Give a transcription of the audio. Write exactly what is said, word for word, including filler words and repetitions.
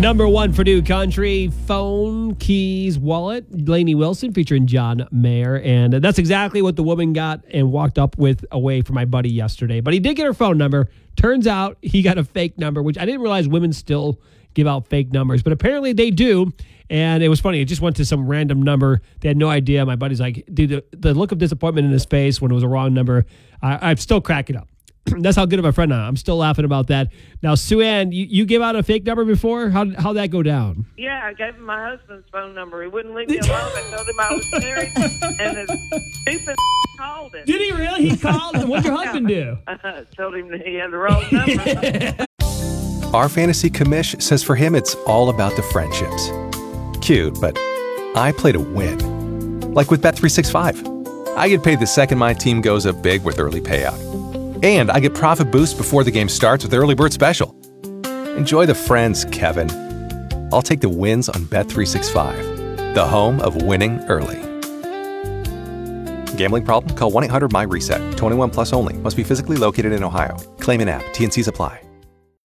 Number one for New Country, Phone, Keys, Wallet, Lainey Wilson featuring John Mayer. And that's exactly what the woman got and walked up with away from my buddy yesterday. But he did get her phone number. Turns out he got a fake number, which I didn't realize women still give out fake numbers. But apparently they do. And it was funny. It just went to some random number. They had no idea. My buddy's like, dude, the, the look of disappointment in his face when it was a wrong number, I, I'm still cracking up. That's how good of a friend I am. I'm still laughing about that. Now, Sue Ann, you, you gave out a fake number before? How how'd that go down? Yeah, I gave him my husband's phone number. He wouldn't leave me alone. I told him I was married, and his stupid called it. Did he really? He called? And what'd your husband do? I told him that he had the wrong number. Our fantasy commish says for him it's all about the friendships. Cute, but I play to win. Like with Bet three sixty-five. I get paid the second my team goes up big with early payout. And I get profit boost before the game starts with Early Bird Special. Enjoy the friends, Kevin. I'll take the wins on Bet three sixty-five, the home of winning early. Gambling problem? Call one eight hundred M Y RESET. twenty-one plus only. Must be physically located in Ohio. Claim in app. T N Cs apply.